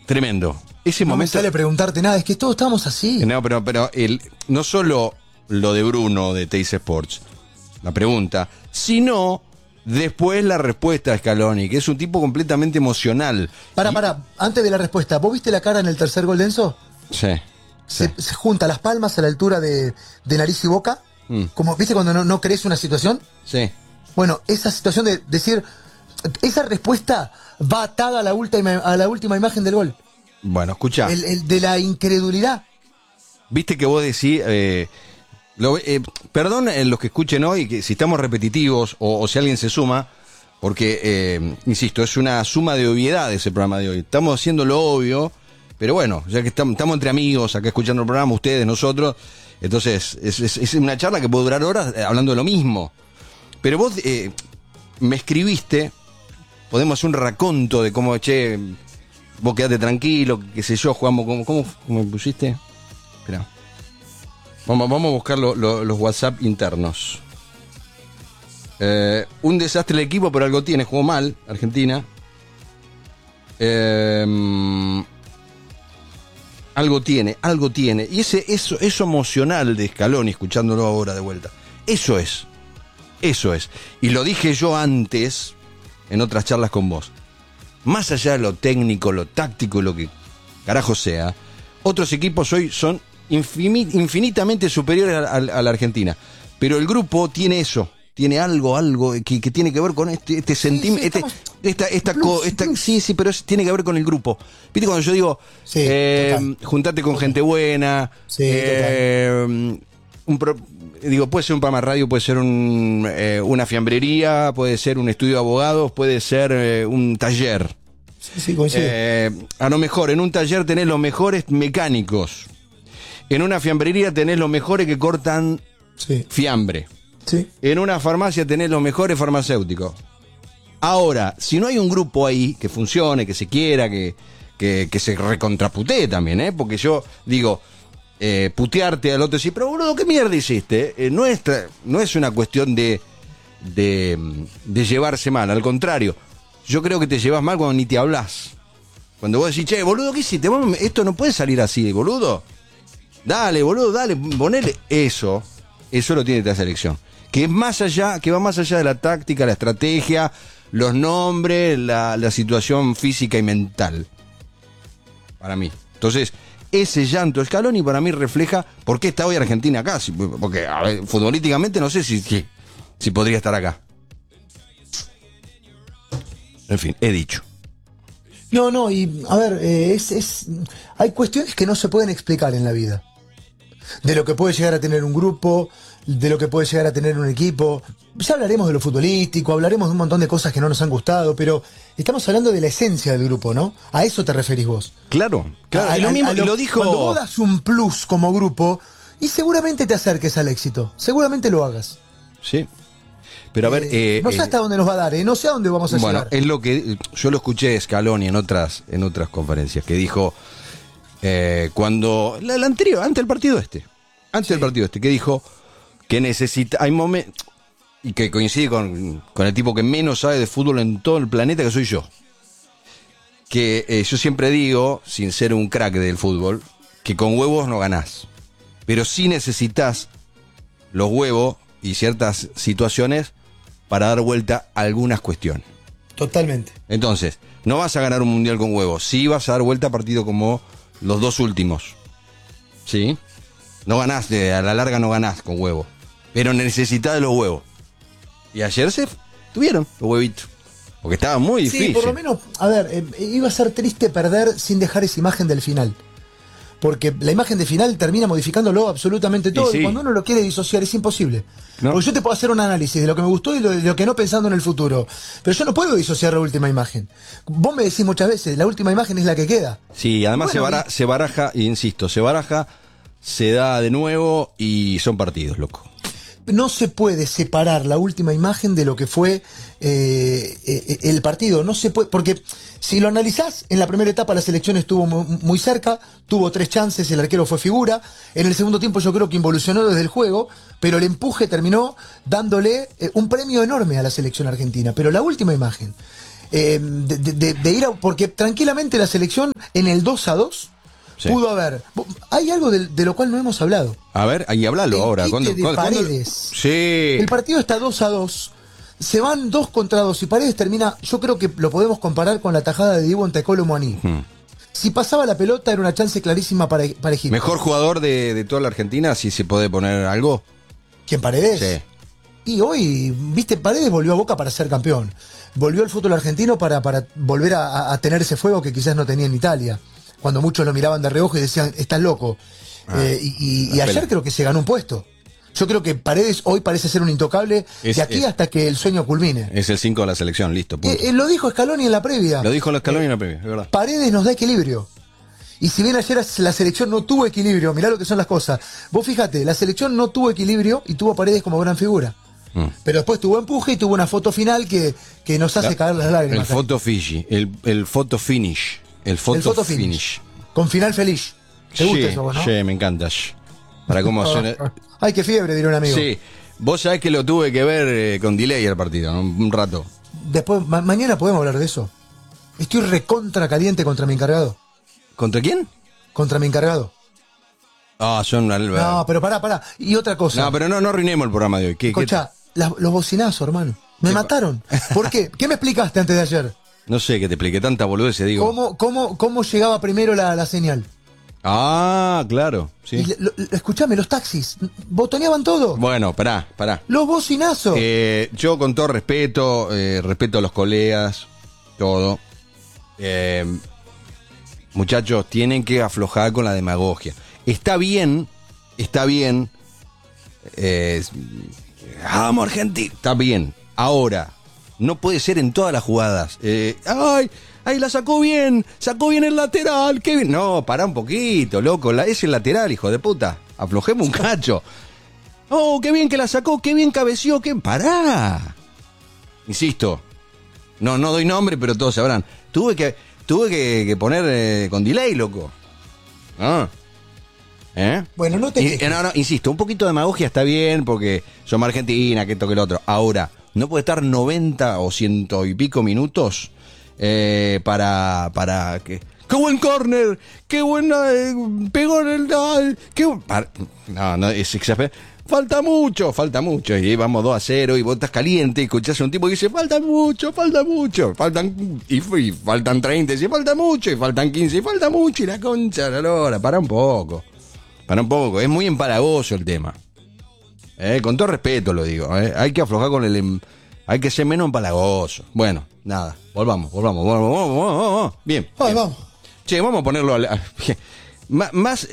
Tremendo. Ese No me momento. sale preguntarte nada, es que todos estamos así. No, pero no solo lo de Bruno de Teis Sports, la pregunta, sino después la respuesta de Scaloni, que es un tipo completamente emocional. Para, antes de la respuesta, ¿vos viste la cara en el tercer gol de Enzo? Sí. Sí. Se junta las palmas a la altura de nariz y boca. Como, ¿viste cuando no crees una situación? Sí. Bueno, esa situación de decir, esa respuesta va atada a la última imagen del gol. Bueno, escuchá. El de la incredulidad. Viste que vos decís, perdón los que escuchen hoy, que si estamos repetitivos o si alguien se suma, porque, insisto, es una suma de obviedades el programa de hoy. Estamos haciendo lo obvio, pero bueno, ya que estamos entre amigos acá escuchando el programa, ustedes, nosotros, entonces es una charla que puede durar horas hablando de lo mismo. Pero vos me escribiste, podemos hacer un raconto de cómo, che, vos quedate tranquilo, qué sé yo, jugamos, ¿cómo me pusiste? Espera. Vamos a buscar los WhatsApp internos. Un desastre el equipo, pero algo tiene, jugó mal, Argentina. Algo tiene. Y eso emocional de Scaloni, escuchándolo ahora de vuelta. Eso es. Y lo dije yo antes, en otras charlas con vos. Más allá de lo técnico, lo táctico, lo que carajo sea, otros equipos hoy son infinitamente superiores a la Argentina. Pero el grupo tiene eso. Tiene algo que tiene que ver con este sentimiento, sí, pero tiene que ver con el grupo. ¿Viste cuando yo digo, juntate con gente buena? Sí, puede ser un programa de radio, puede ser una fiambrería, puede ser un estudio de abogados, puede ser un taller. Sí, coincide. A lo mejor en un taller tenés los mejores mecánicos. En una fiambrería tenés los mejores que cortan fiambre. Sí. En una farmacia tenés los mejores farmacéuticos. Ahora, si no hay un grupo ahí que funcione, que se quiera, que se recontraputee también, porque yo digo, putearte al otro y decir, pero boludo, ¿qué mierda hiciste? No es una cuestión de llevarse mal, al contrario, yo creo que te llevas mal cuando ni te hablas. Cuando vos decís, che, boludo, ¿qué hiciste? Esto no puede salir así, boludo. Dale, boludo, dale, ponele eso lo tiene esta selección. Que va más allá de la táctica, la estrategia, los nombres, la situación física y mental. Para mí. Entonces, ese llanto de Scaloni para mí refleja por qué está hoy Argentina acá. Porque, a ver, futbolísticamente no sé si podría estar acá. En fin, he dicho. No, y a ver, hay cuestiones que no se pueden explicar en la vida. De lo que puede llegar a tener un grupo, de lo que puede llegar a tener un equipo. Ya hablaremos de lo futbolístico, hablaremos de un montón de cosas que no nos han gustado, pero estamos hablando de la esencia del grupo, ¿no? A eso te referís vos. Claro. Y lo dijo. Cuando vos das un plus como grupo, y seguramente te acerques al éxito, seguramente lo hagas. Sí. Pero a ver, no sé hasta dónde nos va a dar, no sé a dónde vamos a llegar. Bueno, es lo que yo lo escuché de Scaloni en otras conferencias, que dijo cuando la anterior, antes del partido que dijo que necesita, hay momentos, y que coincide con el tipo que menos sabe de fútbol en todo el planeta, que soy yo. Que yo siempre digo, sin ser un crack del fútbol, que con huevos no ganás. Pero sí necesitas los huevos y ciertas situaciones para dar vuelta a algunas cuestiones. Totalmente. Entonces, no vas a ganar un mundial con huevos. Sí vas a dar vuelta a partidos como los dos últimos. ¿Sí? No ganás, a la larga no ganás con huevos. Pero necesitas de los huevos. Y ayer se tuvieron los huevitos. Porque estaba muy difícil. Sí, por lo menos, a ver, iba a ser triste perder sin dejar esa imagen del final. Porque la imagen de final termina modificándolo absolutamente todo. Sí. Y cuando uno lo quiere disociar es imposible. ¿No? Porque yo te puedo hacer un análisis de lo que me gustó y de lo que no pensando en el futuro. Pero yo no puedo disociar la última imagen. Vos me decís muchas veces, la última imagen es la que queda. Sí, además bueno, se baraja, insisto, se da de nuevo y son partidos, loco. No se puede separar la última imagen de lo que fue el partido. No se puede, porque si lo analizás, en la primera etapa la selección estuvo muy cerca, tuvo 3 chances, el arquero fue figura. En el segundo tiempo yo creo que involucionó desde el juego, pero el empuje terminó dándole un premio enorme a la selección argentina. Pero la última imagen, de ir porque tranquilamente la selección en el 2-2 pudo haber. Hay algo de lo cual no hemos hablado. A ver, ahí hablalo ahora. ¿Cuándo? Paredes. Sí. El partido está 2-2. Se van 2 contra 2 y Paredes termina. Yo creo que lo podemos comparar con la tajada de Diego Antecolo Moaní. Si pasaba la pelota era una chance clarísima para Egipto. ¿Mejor jugador de toda la Argentina, si se puede poner algo? ¿Quién, Paredes? Sí. Y hoy, viste, Paredes volvió a Boca para ser campeón. Volvió al fútbol argentino para volver a tener ese fuego que quizás no tenía en Italia. Cuando muchos lo miraban de reojo y decían, estás loco. Y ayer creo que se ganó un puesto. Yo creo que Paredes hoy parece ser un intocable de aquí hasta que el sueño culmine. Es el 5 de la selección, listo. Lo dijo Scaloni en la previa. Lo dijo Scaloni en la previa, es verdad. Paredes nos da equilibrio. Y si bien ayer la selección no tuvo equilibrio, mirá lo que son las cosas. Vos fíjate, la selección no tuvo equilibrio y tuvo Paredes como gran figura. Pero después tuvo empuje y tuvo una foto final que nos hace caer las lágrimas. El photo finish. El photo finish. El photo finish. Con final feliz. ¿Te gusta eso, vos, no? Sí, me encanta. Para cómo suena. Ay, qué fiebre, diría un amigo. Sí. Vos sabés que lo tuve que ver con delay el partido, ¿no? Un rato. Después, mañana podemos hablar de eso. Estoy recontra caliente contra mi encargado. ¿Contra quién? Contra mi encargado. Son No, pero pará. Y otra cosa. No, pero no arruinemos el programa de hoy. Escuchá, los bocinazos, hermano. Me mataron. ¿Por qué? ¿Qué me explicaste antes de ayer? No sé qué te expliqué, tanta boludez, digo. ¿Cómo llegaba primero la señal? Ah, claro, sí. Escuchame, los taxis, botoneaban todo. Bueno, pará. Los bocinazos. Yo con todo respeto, respeto a los colegas, todo. Muchachos, tienen que aflojar con la demagogia. Está bien. Vamos, Argentina. Está bien. Ahora, no puede ser en todas las jugadas. ¡Ay, la sacó bien el lateral! ¡Qué bien! No, pará un poquito, loco. Es el lateral, hijo de puta. Aflojemos un cacho. ¡Oh, qué bien que la sacó! ¡Qué bien cabeció! ¡Pará! Insisto. No doy nombre, pero todos sabrán. Tuve que poner con delay, loco. Bueno, no te quejes. No, insisto, un poquito de demagogia está bien porque somos Argentina, que esto que lo otro. Ahora, no puede estar 90 o 100 y pico minutos para que... ¡Qué buen córner! ¡Qué buena! ¡Pegó en el... No, es exagerado. Falta mucho. Y vamos 2-0 y vos estás caliente y escuchás a un tipo que dice, falta mucho. Y faltan 30, y falta mucho, y faltan 15, y falta mucho, y la concha de la lora. Para un poco. Es muy empalagoso el tema. Con todo respeto lo digo. Hay que aflojar hay que ser menos empalagoso. Bueno, nada. Volvamos. Bien. Vamos. Che, vamos a ponerlo más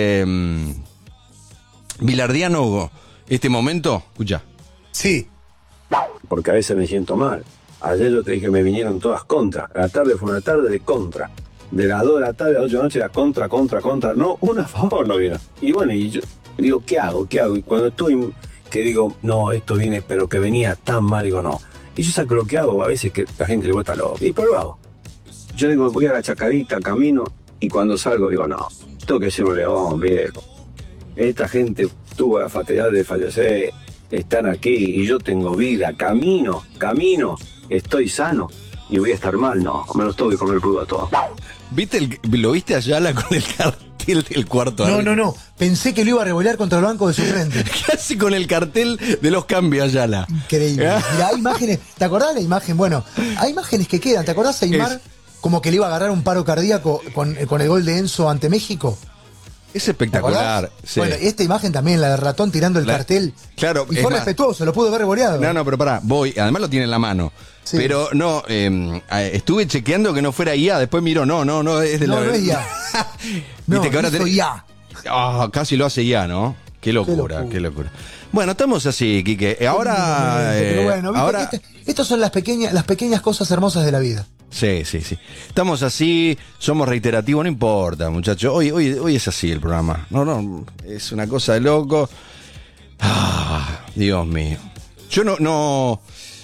bilardiano este momento. Escucha. Sí. Porque a veces me siento mal. Ayer yo te dije que me vinieron todas contra. La tarde fue una tarde de contra. De las 2 de la tarde a las 8 de la noche era contra. No, una a favor no vieron. Y bueno, y yo digo, ¿qué hago? Y cuando estoy, que digo, no, esto viene, pero que venía tan mal, digo, no. Y yo saco lo que hago, a veces que la gente le vuelta loco. Y pues lo hago. Yo digo, voy a la chacarita, camino, y cuando salgo digo, no, tengo que ser un león, viejo. Esta gente tuvo la fatalidad de fallecer, están aquí, y yo tengo vida, camino, estoy sano, y voy a estar mal, no, me los tengo que comer crudo a todos. ¿Lo viste a Ayala con el cartel del cuarto? No. Pensé que lo iba a revolear contra el banco de suplente. ¿Qué hace con el cartel de los cambios, Ayala? Increíble. Mirá, hay imágenes. ¿Te acordás de la imagen? Bueno, hay imágenes que quedan. ¿Te acordás a Aymar como que le iba a agarrar un paro cardíaco con el gol de Enzo ante México? Es espectacular. Sí. Bueno, esta imagen también, la de Ratón tirando el cartel. Claro. Y fue respetuoso, lo pudo haber revoleado. No, pero pará, además lo tiene en la mano. Sí. Pero no, estuve chequeando que no fuera IA, después miró, no, es de no, la... No es IA. No, que ahora IA. Casi lo hace IA, ¿no? Qué locura. Bueno, estamos así, Quique. Ahora... pero bueno, ahora... Estas son las pequeñas cosas hermosas de la vida. Sí. Estamos así, somos reiterativos, no importa, muchachos. Hoy es así el programa. No, es una cosa de loco. Dios mío. Yo no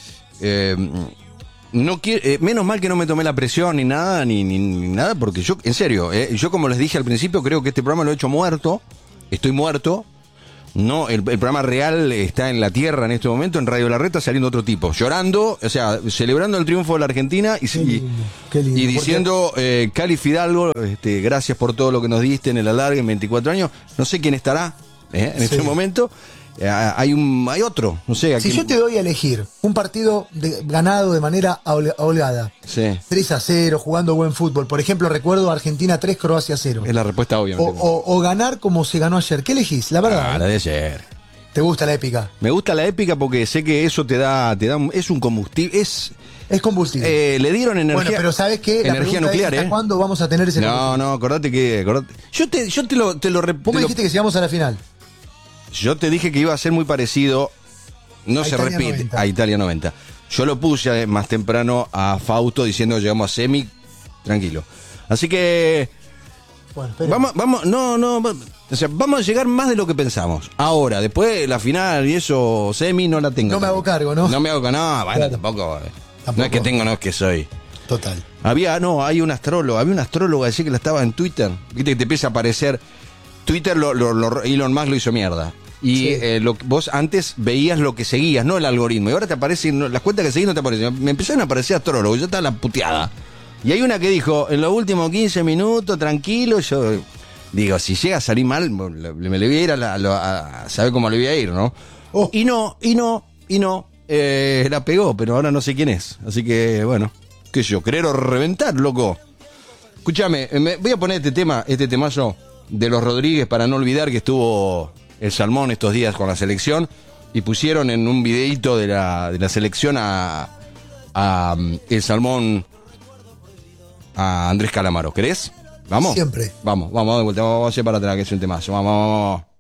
quiero, menos mal que no me tomé la presión ni nada, ni nada, porque yo, en serio, yo como les dije al principio, creo que este programa lo he hecho muerto. Estoy muerto. No, el programa real está en la tierra en este momento, en Radio La Reta, saliendo otro tipo, llorando, o sea, celebrando el triunfo de la Argentina Qué lindo, y diciendo, Cali Fidalgo, gracias por todo lo que nos diste en el alargue en 24 años. No sé quién estará en este momento. Hay otro, no sé. Si yo te doy a elegir un partido ganado de manera holgada, Sí. 3-0, jugando buen fútbol, por ejemplo, recuerdo Argentina 3, Croacia 0. Es la respuesta obviamente. O ganar como se ganó ayer. ¿Qué elegís? La verdad. La de ayer. ¿Te gusta la épica? Me gusta la épica porque sé que eso te da es un combustible, Es combustible. le dieron energía. Bueno, pero ¿sabes qué? La energía pregunta nuclear, es, ¿hasta cuándo vamos a tener ese combustible? No, acordate. Yo te lo Vos me dijiste que llegamos a la final. Yo te dije que iba a ser muy parecido, no A se Italia repite, 90. a Italia 90. Yo lo puse más temprano a Fausto diciendo llegamos a semi, tranquilo. Así que Bueno, espera. vamos a llegar más de lo que pensamos. Ahora, después la final y eso, semi no la tengo. No me hago cargo, ¿no? No me hago cargo, no, bueno, Claro. tampoco. Tampoco. No es que tengo, no es que soy. Total. Hay una astróloga, decía que la estaba en Twitter, viste que te empieza a aparecer. Twitter Elon Musk lo hizo mierda. Y Sí. vos antes veías lo que seguías, no el algoritmo. Y ahora te aparecen, las cuentas que seguís no te aparecen. Me empezaron a aparecer astrólogos, yo estaba la puteada. Y hay una que dijo, en los últimos 15 minutos, tranquilo, yo digo, si llega a salir mal, me le voy a ir a saber cómo le voy a ir, ¿no? Oh. Y no, la pegó, pero ahora no sé quién es. Así que, bueno, qué sé yo, querer o reventar, loco. Escúchame, voy a poner este temazo de los Rodríguez para no olvidar que estuvo el Salmón estos días con la selección y pusieron en un videíto de la selección a el Salmón a Andrés Calamaro. ¿Querés? ¿Vamos? Siempre. Vamos de vuelta, vamos a hacer para atrás que es un temazo. Vamos.